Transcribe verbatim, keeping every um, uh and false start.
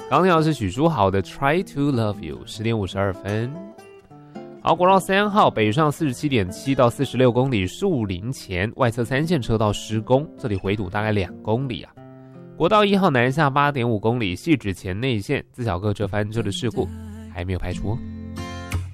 刚听到是许书豪的 Try to Love You， 十点五十二分。好，国道三号北上 四十七点七 到四十六公里，树林前外侧三线车道施工，这里回堵大概两公里啊。国道一号南下 八点五公里，汐止前内线自小客车翻车的事故还没有排除哦。